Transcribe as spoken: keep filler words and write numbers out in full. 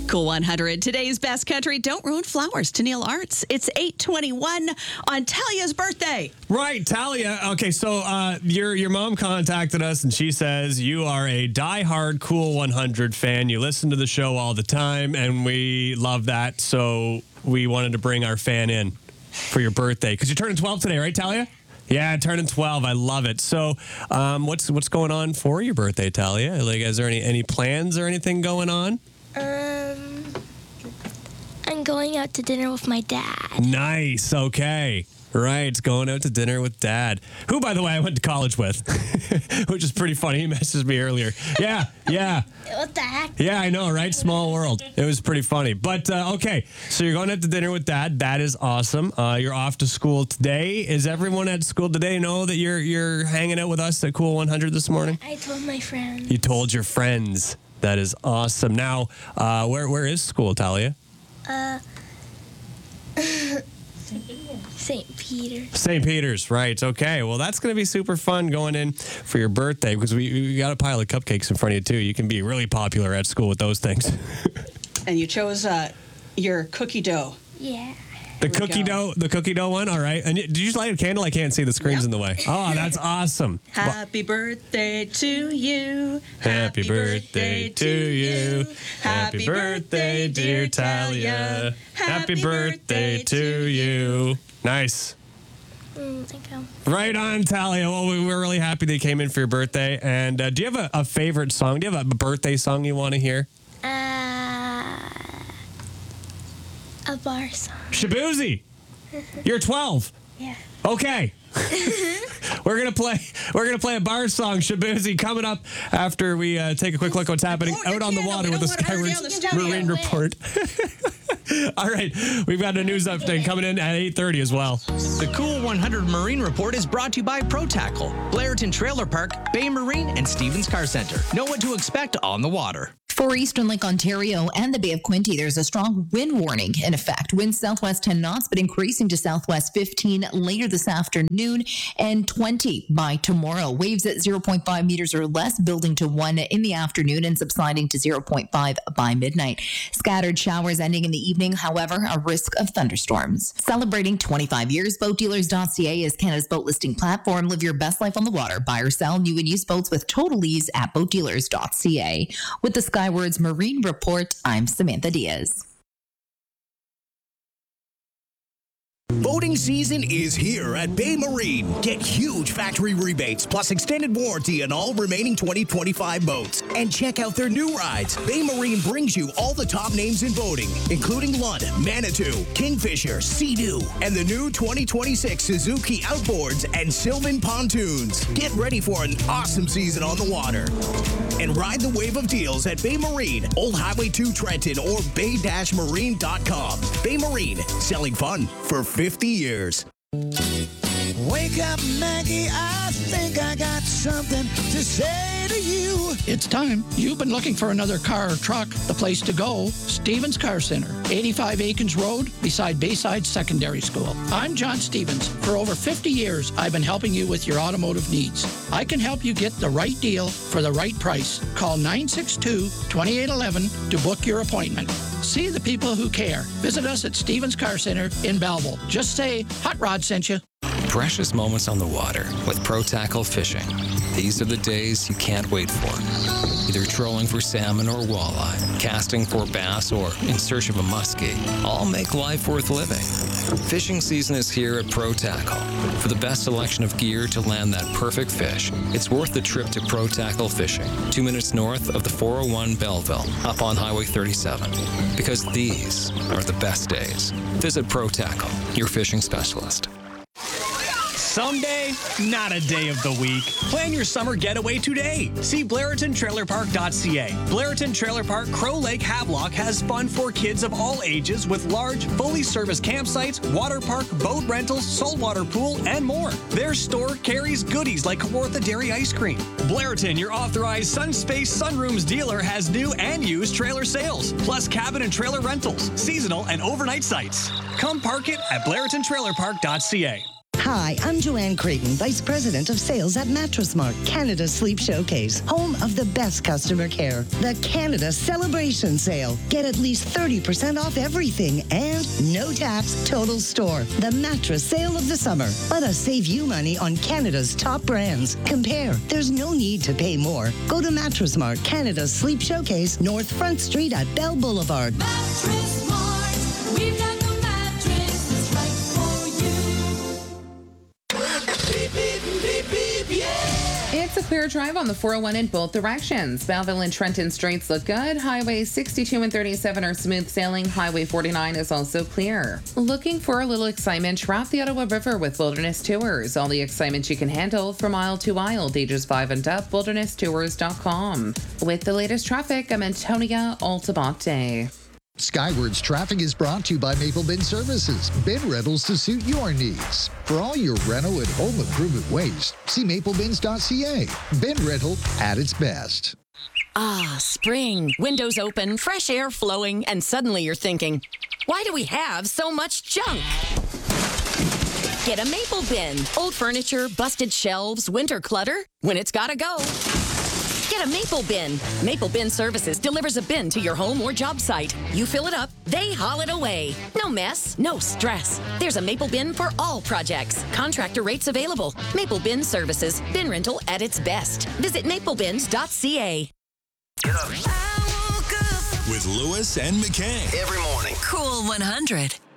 Cool one hundred, today's best country. Don't ruin flowers to Neil Arts. It's eight twenty-one on Talia's birthday. Right, Talia. Okay, so uh, your your mom contacted us, and she says you are a diehard Cool one hundred fan. You listen to the show all the time, and we love that. So we wanted to bring our fan in for your birthday because you're turning twelve today, right, Talia? Yeah, turning twelve. I love it. So, um, what's what's going on for your birthday, Talia? Like, is there any any plans or anything going on? Um, I'm going out to dinner with my dad. Nice. Okay. Right. Going out to dinner with dad, who, by the way, I went to college with, which is pretty funny. He messaged me earlier. Yeah. Yeah. What the heck? Yeah, I know, right? Small world. It was pretty funny. But, uh, okay. So you're going out to dinner with dad. That is awesome. Uh, you're off to school today. Is everyone at school today know that you're you're hanging out with us at Cool one hundred this morning? I told my friends. You told your friends. That is awesome. Now, uh, where where is school, Talia? Uh, Saint Peter. Saint Peter's, right. Okay. Well, that's going to be super fun going in for your birthday because we, we got a pile of cupcakes in front of you, too. You can be really popular at school with those things. And you chose uh, your cookie dough. Yeah. The Here we cookie go. dough, the cookie dough one. All right. And y- did you just light a candle? I can't see. The screen's Yep. in the way. Oh, that's awesome. Happy birthday to you. Happy birthday to you. Happy birthday, dear Talia. Happy birthday to you. Nice. Mm, thank you. Right on, Talia. Well, we we're really happy that you came in for your birthday. And uh, do you have a, a favorite song? Do you have a birthday song you want to hear? Uh, a bar song. Shabuzi. You're twelve. Yeah. Okay. we're gonna play. We're gonna play a bar song, Shabuzi, coming up after we uh, take a quick look at what's happening Blow out your on the candle. water We with the don't want her Skywards down the studio. Marine Report. All right, we've got a news update coming in at eight thirty as well. The Cool one hundred Marine Report is brought to you by Pro Tackle, Blairton Trailer Park, Bay Marine, and Stevens Car Center. Know what to expect on the water. For Eastern Lake Ontario and the Bay of Quinte, there's a strong wind warning in effect. Winds southwest ten knots, but increasing to southwest fifteen later this afternoon and twenty by tomorrow. Waves at zero point five meters or less, building to one in the afternoon and subsiding to zero point five by midnight. Scattered showers ending in the evening, however, a risk of thunderstorms. Celebrating twenty-five years, boat dealers dot c a is Canada's boat listing platform. Live your best life on the water. Buy or sell new and used boats with total ease at boat dealers dot c a. With the Skywards Marine Report, I'm Samantha Diaz. Boating season is here at Bay Marine. Get huge factory rebates plus extended warranty on all remaining twenty twenty-five boats. And check out their new rides. Bay Marine brings you all the top names in boating, including Lund, Manitou, Kingfisher, Sea-Doo, and the new twenty twenty-six Suzuki Outboards and Sylvan Pontoons. Get ready for an awesome season on the water. And ride the wave of deals at Bay Marine, Old Highway two Trenton, or bay dash marine dot com. Bay Marine, selling fun for fifty years. Wake up, Maggie, I think I got something to say to you. It's time. You've been looking for another car or truck. The place to go, Stevens Car Center, eighty-five Aikens Road, beside Bayside Secondary School. I'm John Stevens. For over fifty years, I've been helping you with your automotive needs. I can help you get the right deal for the right price. Call nine six two, two eight one one to book your appointment. See the people who care. Visit us at Stevens Car Center in Belleville. Just say, Hot Rod sent you. Precious moments on the water with Pro Tackle Fishing. These are the days you can't wait for. Either trolling for salmon or walleye, casting for bass, or in search of a muskie. All make life worth living. Fishing season is here at Pro Tackle. For the best selection of gear to land that perfect fish, it's worth the trip to Pro Tackle Fishing, two minutes north of the four oh one Belleville, up on Highway thirty-seven. Because these are the best days. Visit Pro Tackle, your fishing specialist. Someday, not a day of the week. Plan your summer getaway today. See Blairton Trailer Park dot c a. Blairton Trailer Park Crow Lake Havelock has fun for kids of all ages with large, fully serviced campsites, water park, boat rentals, saltwater pool, and more. Their store carries goodies like Kawartha Dairy Ice Cream. Blairton, your authorized Sunspace Sunrooms dealer, has new and used trailer sales, plus cabin and trailer rentals, seasonal and overnight sites. Come park it at Blairton Trailer Park dot c a. Hi, I'm Joanne Creighton, Vice President of Sales at Mattress Mart, Canada's Sleep Showcase, home of the best customer care. The Canada Celebration Sale. Get at least thirty percent off everything and no tax, total store. The mattress sale of the summer. Let us save you money on Canada's top brands. Compare. There's no need to pay more. Go to Mattress Mart, Canada's Sleep Showcase, North Front Street at Bell Boulevard. Mattress Mart, we've got the mattress that's right for you. Beep, beep, beep, beep, yeah. It's a clear drive on the four oh one in both directions. Belleville and Trenton streets look good. Highway sixty-two and thirty-seven are smooth sailing. Highway forty-nine is also clear. Looking for a little excitement? Trap the Ottawa River with Wilderness Tours. All the excitement you can handle from aisle to aisle. Ages five and up. wilderness tours dot com. With the latest traffic, I'm Antonia Altabate. Skywards Traffic is brought to you by Maple Bin Services. Bin rentals to suit your needs. For all your reno and home improvement waste, see maple bins dot c a. Bin rental at its best. Ah, spring. Windows open, fresh air flowing, and suddenly you're thinking, why do we have so much junk? Get a Maple Bin. Old furniture, busted shelves, winter clutter. When it's gotta go, get a Maple Bin. Maple Bin Services delivers a bin to your home or job site. You fill it up, they haul it away. No mess, no stress. There's a Maple Bin for all projects. Contractor rates available. Maple Bin Services. Bin rental at its best. Visit maple bins dot c a. Get up. With Lewis and McKay. Every morning. Cool one hundred.